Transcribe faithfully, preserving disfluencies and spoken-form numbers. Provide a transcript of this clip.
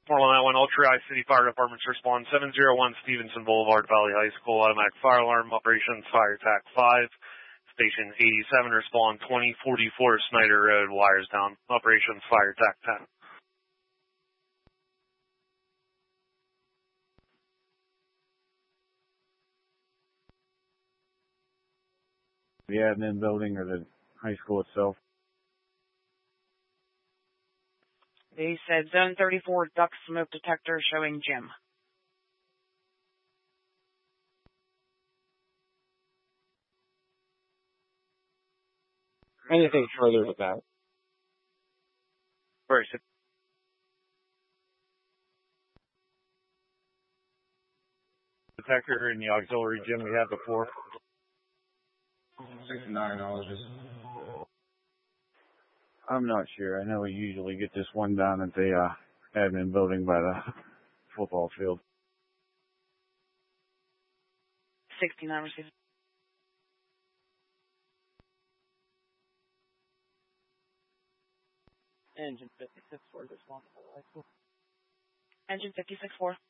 four one nine one Ultra I City Fire Department's respond seven zero one Stevenson Boulevard, Valley High School, automatic fire alarm, operations fire attack five. Station eighty-seven, respond twenty forty-four Snyder Road, wires down, operations fire attack ten. The admin building or the high school itself? They said zone thirty-four duct smoke detector showing Jim. Anything further with that? Where is it? Detector in the auxiliary gym we had before. sixty-nine dollars. I'm not sure. I know we usually get this one down at the uh, admin building by the football field. sixty-nine received. Engine fifty-six four, respond. Engine fifty-six four.